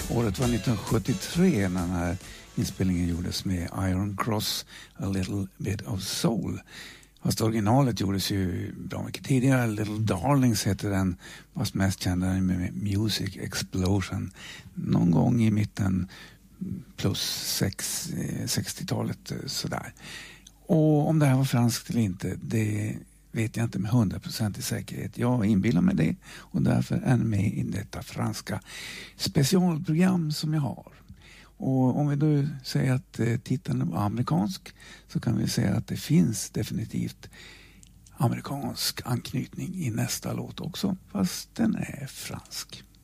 Året var 1973 när den här inspelningen gjordes med Iron Cross, A Little Bit of Soul. Fast originalet gjordes ju bra mycket tidigare. Little Darlings heter den, vars mest kända med Music Explosion. Någon gång i mitten plus 60-talet sådär. Och om det här var franskt eller inte, det vet jag inte med 100% i säkerhet. Jag inbillar mig det och därför är med i detta franska specialprogram som jag har. Och om vi då säger att titeln var amerikansk så kan vi säga att det finns definitivt amerikansk anknytning i nästa låt också, fast den är fransk.